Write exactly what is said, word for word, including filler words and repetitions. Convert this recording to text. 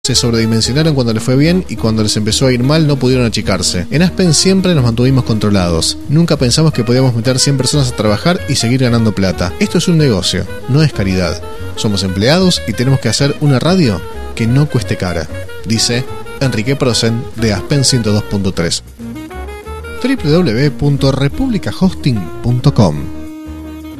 Se sobredimensionaron cuando les fue bien y cuando les empezó a ir mal no pudieron achicarse. En Aspen siempre nos mantuvimos controlados. Nunca pensamos que podíamos meter cien personas a trabajar y seguir ganando plata. Esto es un negocio, no es caridad. Somos empleados y tenemos que hacer una radio que no cueste cara, dice Enrique Prosen de Aspen ciento dos punto tres. doble u doble u doble u punto republica hosting punto com